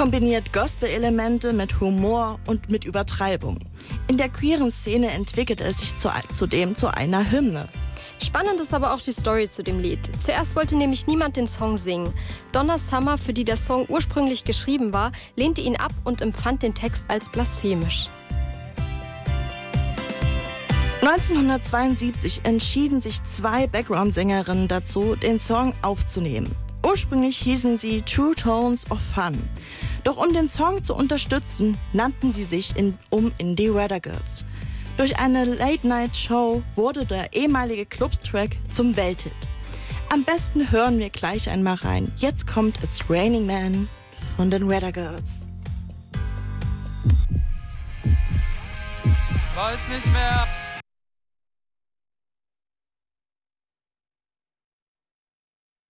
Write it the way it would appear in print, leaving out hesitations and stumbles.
kombiniert Gospel-Elemente mit Humor und mit Übertreibung. In der queeren Szene entwickelt es sich zudem zu einer Hymne. Spannend ist aber auch die Story zu dem Lied. Zuerst wollte nämlich niemand den Song singen. Donna Summer, für die der Song ursprünglich geschrieben war, lehnte ihn ab und empfand den Text als blasphemisch. 1972 entschieden sich 2 Background-Sängerinnen dazu, den Song aufzunehmen. Ursprünglich hießen sie True Tones of Fun. Doch um den Song zu unterstützen, nannten sie sich in die Weather Girls. Durch eine Late-Night-Show wurde der ehemalige Clubtrack zum Welthit. Am besten hören wir gleich einmal rein. Jetzt kommt It's Raining Man von den Weather Girls. Weiß nicht mehr.